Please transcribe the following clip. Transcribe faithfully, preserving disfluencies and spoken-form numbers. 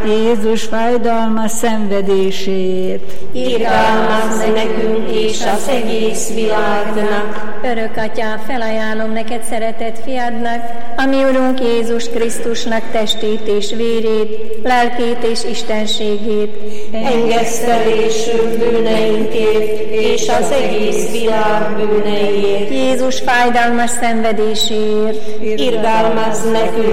Jézus fájdalmas szenvedését. Irgalmazz nekünk és az egész világnak. Örök Atyám, felajánlom neked szeretett fiadnak, ami Urunk Jézus Krisztusnak testét és vérét, lelkét és istenségét. Engesztelésünk bűneinkért és az egész világ bűneiért. Jézus fájdalmas szenvedéséért. Irgalmazz nekünk